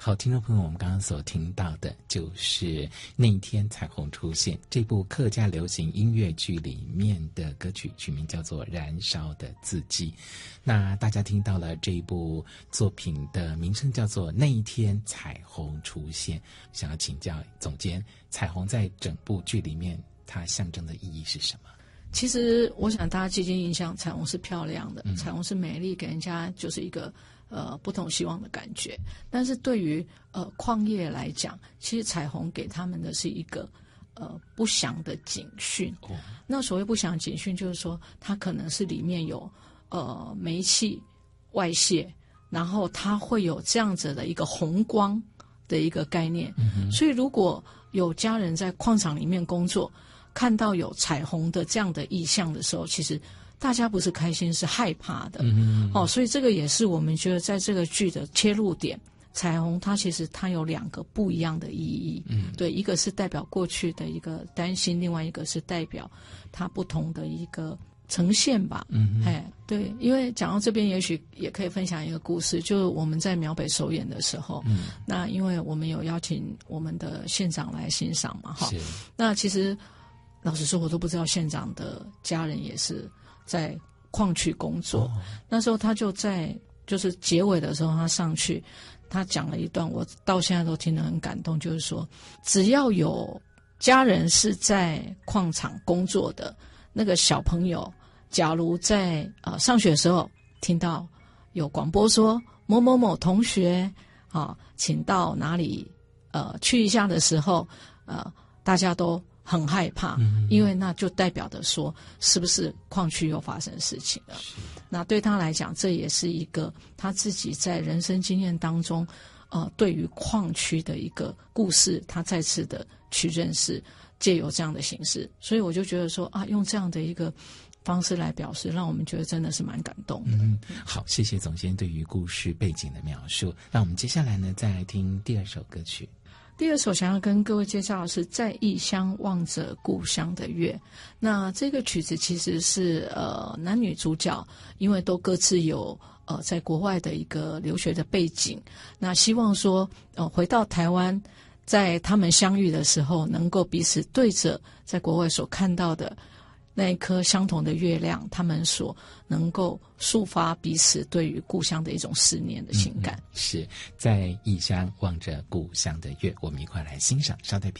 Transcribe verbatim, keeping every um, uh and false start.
好，听众朋友，我们刚刚所听到的就是那一天彩虹出现这部客家流行音乐剧里面的歌曲，曲名叫做《燃烧的字迹》。那大家听到了这一部作品的名称叫做《那一天彩虹出现》，想要请教总监，彩虹在整部剧里面它象征的意义是什么？ 其实我想大家既定印象，彩虹是漂亮的， 嗯、 彩虹是美丽，给人家就是一个呃不同希望的感觉。但是对于呃矿业来讲，其实彩虹给他们的是一个呃不祥的警讯。哦、那所谓不祥警讯，就是说它可能是里面有呃煤气外泄，然后它会有这样子的一个红光的一个概念。嗯、所以如果有家人在矿场里面工作，看到有彩虹的这样的意象的时候，其实大家不是开心，是害怕的。嗯、哦，所以这个也是我们觉得在这个剧的切入点。彩虹它其实它有两个不一样的意义。嗯，对，一个是代表过去的一个担心，另外一个是代表它不同的一个呈现吧。嗯，哎，对，因为讲到这边，也许也可以分享一个故事，就是我们在苗北首演的时候，嗯，那因为我们有邀请我们的县长来欣赏嘛，哈，那其实。老实说，我都不知道县长的家人也是在矿区工作。哦、那时候他就在就是结尾的时候，他上去，他讲了一段，我到现在都听得很感动，就是说，只要有家人是在矿场工作的那个小朋友，假如在呃上学的时候听到有广播说某某某同学啊，请到哪里呃去一下的时候，呃，大家都。很害怕，因为那就代表着说，是不是矿区又发生事情了？那对他来讲，这也是一个他自己在人生经验当中，呃，对于矿区的一个故事，他再次的去认识，借由这样的形式，所以我就觉得说啊，用这样的一个方式来表示，让我们觉得真的是蛮感动的。 嗯，好，谢谢总监对于故事背景的描述。那我们接下来呢，再来听第二首歌曲。 第二首想要跟各位介绍的是《在异乡望着故乡的月》。那这个曲子其实是呃男女主角，因为都各自有呃在国外的一个留学的背景，那希望说呃回到台湾，在他们相遇的时候，能够彼此对着在国外所看到的那一颗相同的月亮，他们所能够抒发彼此对于故乡的一种思念的情感。 嗯、是在异乡望着故乡的月，我们一块来欣赏。稍待。